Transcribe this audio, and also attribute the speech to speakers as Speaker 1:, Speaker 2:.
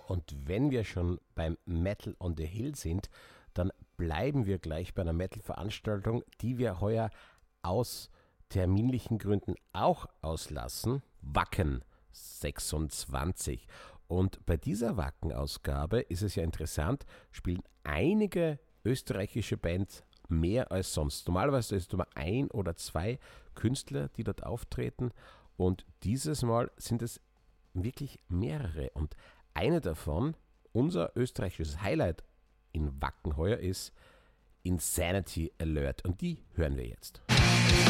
Speaker 1: Und wenn wir schon beim Metal on the Hill sind, dann bleiben wir gleich bei einer Metal-Veranstaltung, die wir heuer aus terminlichen Gründen auch auslassen. Wacken 26. Und bei dieser Wacken-Ausgabe ist es ja interessant, spielen einige österreichische Bands mehr als sonst. Normalerweise ist es immer 1 oder 2 Künstler, die dort auftreten. Und dieses Mal sind es wirklich mehrere. Und eine davon, unser österreichisches Highlight in Wacken heuer, ist Insanity Alert. Und die hören wir jetzt.